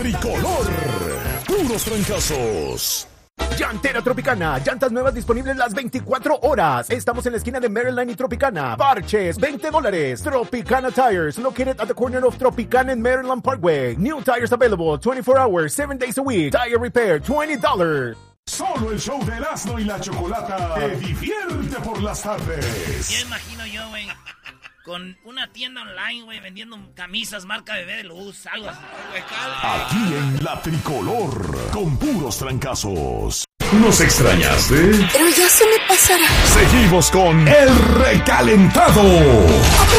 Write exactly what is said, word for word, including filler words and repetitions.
Tricolor, puros trancazos. Llantera Tropicana, llantas nuevas disponibles las veinticuatro horas. Estamos en la esquina de Maryland y Tropicana. Parches, veinte dólares. Tropicana Tires, located at the corner of Tropicana and Maryland Parkway. New tires available twenty-four hours, seven days a week. Tire repair, twenty dollars. Solo el show de Erasmo y la Chocolata te divierte por las tardes. Ya imagino yo, güey, con una tienda online, güey, vendiendo camisas marca Bebé de Luz, algo así. Aquí en La Tricolor, con puros trancazos. ¿Nos extrañaste? Pero ya se me pasará. Seguimos con El Recalentado.